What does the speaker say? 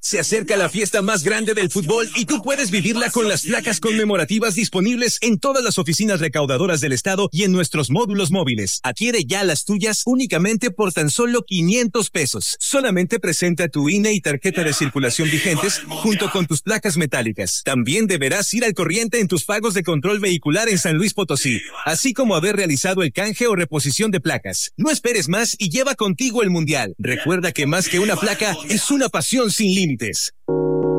Se acerca la fiesta más grande del fútbol y tú puedes vivirla con las placas conmemorativas disponibles en todas las oficinas recaudadoras del estado y en nuestros módulos móviles. Adquiere ya las tuyas únicamente por tan solo 500 pesos. Solamente presenta tu INE y tarjeta de circulación vigentes junto con tus placas metálicas. También deberás ir al corriente en tus pagos de control vehicular en San Luis Potosí, así como haber realizado el canje o reposición de placas. No esperes más y lleva contigo el Mundial. Recuerda que más que una placa, es una pasión sin límites.